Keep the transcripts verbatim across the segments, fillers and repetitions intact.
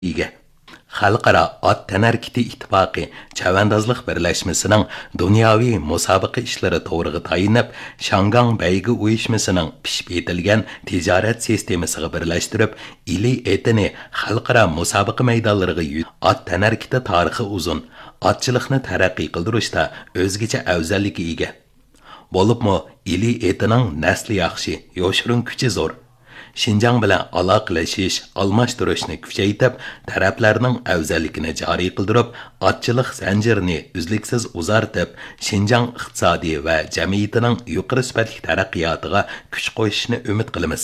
ega. Xalqaro ot tanarkiti ittifoqi chavandozlik birlashmasining dunyoviy musobaqa ishlari to'g'riga tayinib, Shangang baygi uyushmasining pishib etilgan tijorat sistemasiga birlashtirib, ili etini xalqaro musobaqa maydonlariga yuz. Ot tanarkiti tarixi uzun, otchilikni taraqqiy qildirishda o'zgacha afzalligi ega. Bo'libmi, ili etining nasli yaxshi, yoshirun kuchi zo'r. Şinjan bilan aloqalashish, almashtirishni kuchaytirib, taraflarning afzalligini joriy qildirib, otchilik zanjirini uzluksiz uzartib, Şinjan iqtisodiy va jamiyatining yuqori sifatli taraqqiyotiga kuch qo'shishni umid qilamiz.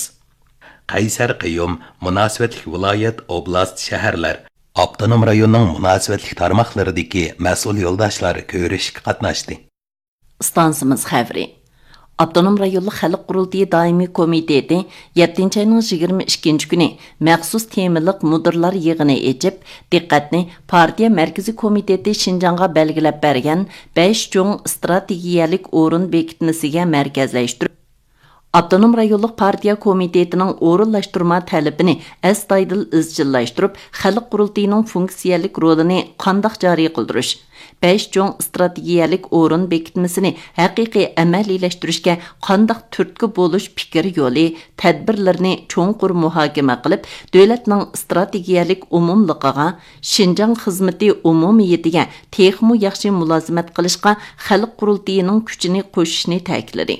Qaysar Qiyum munosabatli viloyat, oblast, shaharlar, avtonom rayonning munosabatli tarmoqlaridagi mas'ul yo'ldoshlar ko'rishga qatnashdi. Stansimiz xavri. Avtonom rayonluq xalq qurultayı daimi komiteti yettinchi ayning yigirma ikkinchi kuni maxsus temiliq mudirlar yig'ini echib, diqqatni partiya markaziy komiteti Şinjanga belgilab bergan besh cho'ng strategiyalik o'rin bekitmasiga markazlashtirib, Avtonom rayonluq partiya komitetining o'rinlashtirma talabini astoydil izchillashtirib, xalq qurultayining funksiyalik rolini qandoq joriy qildirish, besh cho'ng strategiyalik o'rin bekitmasini haqiqiy amaliylashtırishga qandoq turtki bo'lish fikr yo'li, tadbirlarni cho'nqur muhokama qilib, davlatning strategiyalik umumligiga, Şinjan xizmati umumiyatiga texmo yaxshi mulozimat qilishga xalq qurultayining kuchini qo'shishni ta'kidladi.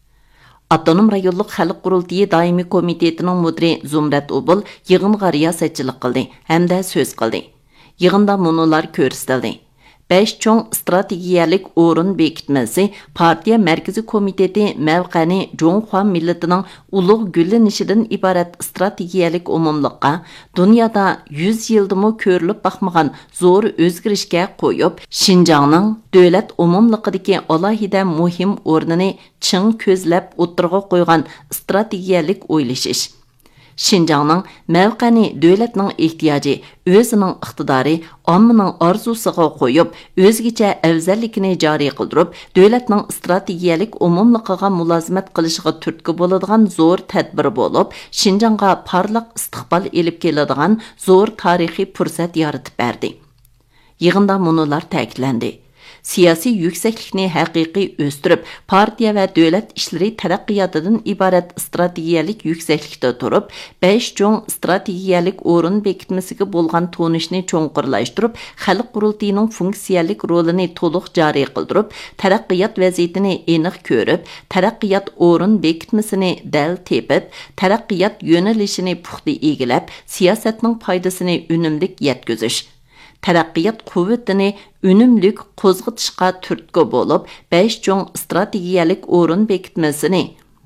Avtonom rayonluq xalq qurultayı daimi komitetining mudiri Zumrat Obul yig'inga riyosatchilik qildi hamda so'z qildi. Yig'inda munolar ko'rsatildi. besh cho'ng strategiyalik o'rin bekitmasi partiya markaziy komiteti mavqani Jonghua millatining ulug' gullanishidan iborat strategiyalik umumliqqa, dunyoda yuz yildimi ko'rilib baxmagan zo'r o'zgarishga qo'yib, Şinjangning davlat umumliqidagi alohida muhim o'rnini ching ko'zlab o'tirg'a qo'ygan strategiyalik o'ylashish. Şinjangning mavqani davlatning ehtiyoji, o'zining iqtidori, ommaning orzusiga qo'yib, o'zgacha afzallikni joriy qildirib, davlatning strategiyalik umumligiga mulozimat qilishiga turtki bo'ladigan zo'r tadbir bo'lib, Şinjangga parlaq istiqbol elib keladigan zo'r tarixiy fursat yaratib berdi. Yig'inda munolar ta'kidlandi. Siyosiy yuksaklikni haqiqiy o'stirib, partiya va davlat ishlari taraqqiyotidan iborat strategiyalik yuksaklikda turib, besh cho'ng strategiyalik o'rin bekitmasiga bo'lgan to'nishni cho'nqurlashtirib, xalq qurultayining funksiyalik rolini to'liq joriy qildirib, taraqqiyot vaziyatini aniq ko'rib, taraqqiyot o'rin bekitmasini dal tepib, taraqqiyot yo'nalishini puxta egilab, siyosatning foydasini unumli yetkazish, taraqqiyot quvvatini unumlik qo'zg'atishga turtki bo'lib, besh cho'ng strategiyalik o'rin bekitmasini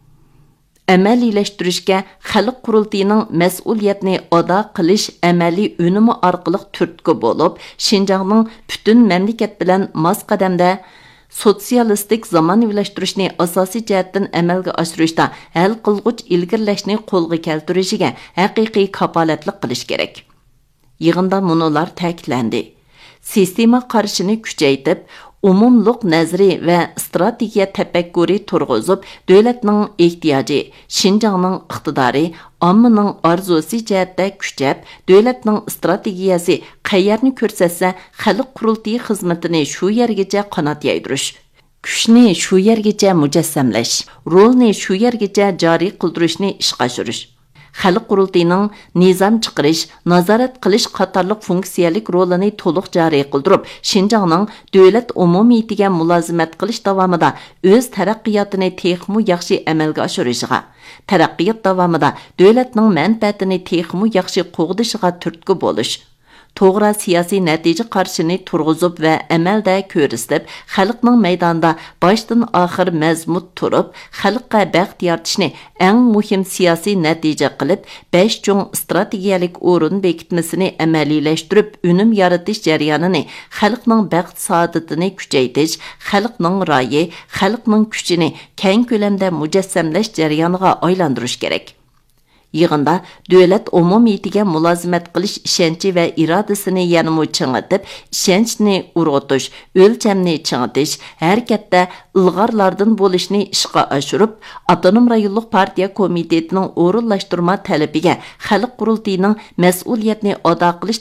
amaliylashtirishga xalq qurultayining mas'uliyatni ado qilish amaliy unumi orqali turtki bo'lib, Şinjangning butun mamlakat bilan mos qadamda sotsialistik zamonaviylashtırishni asosiy jihatdan amalga oshirishda hal qilg'uch ilgirlashni qo'lga keltirishiga haqiqiy kapolatlik qilish kerak. Yig'inda munolar ta'kidlandi. Sistema qarshini kuchaytirib, umumliq nazari va strategiya tafakkuri turg'izib, davlatning ehtiyoji, Şinjangning iqtidori, ommaning orzusi jihatda kuchab, davlatning strategiyasi qayerni ko'rsatsa, xalq qurultayi xizmatini shu yergacha qanot yaydirish, kuchni shu yergacha mujassamlash, rolni shu yergacha joriy qildirishni ishga oshirish, xalq qurultayining nizam chiqarish, nazorat qilish qatorliq funksiyalik rolini to'liq joriy qildirib, Şinjangning davlat umumiyatiga mulozimat qilish davomida o'z taraqqiyotini texmo yaxshi amalga oshirishiga, taraqqiyot davomida davlatning manfaatini texmo yaxshi qo'g'dishiga turtki bo'lish, to'g'ri siyosiy natija qarshini turg'izib va amalda ko'rsatib, xalqning maydonda boshdan oxir mazmut turib, xalqqa baxt yaratishni eng muhim siyosiy natija qilib, besh cho'ng strategiyalik o'rin bekitmasini amaliylashtirib, unum yaratish jarayonini, xalqning baxt saodatini kuchaytirish, xalqning ra'yi, xalqning kuchini keng ko'lamda mujassamlash jarayoniga aylantirish kerak. Yig'inda davlat umumiyatiga mulozimat qilish ishonchi va irodasini yanada ching'itib, ishonchni urg'utish, o'lchamni ching'itish, harakatda ilg'orlardan bo'lishni ishga oshirib, Avtonom rayonlik partiya komitetining o'rinlashtirma talabiga xalq qurultiyining mas'uliyatni ado qilish